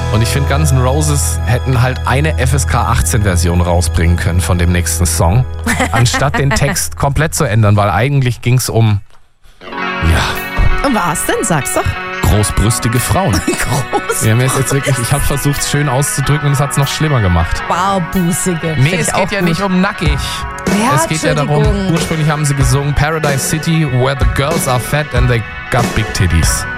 Und ich finde, Guns N' Roses hätten halt eine FSK 18 Version rausbringen können von dem nächsten Song, anstatt den Text komplett zu ändern, weil eigentlich ging es um, Und was denn? Sag's doch. großbrüstige Frauen. Groß. Ja, mir ist jetzt wirklich, ich habe versucht, es schön auszudrücken und es hat es noch schlimmer gemacht. Barbusige. Nee, es geht ja nicht um nackig. Ja, Es geht ja darum, Entschuldigung. ursprünglich haben sie gesungen Paradise City, where the girls are fat and they got big titties.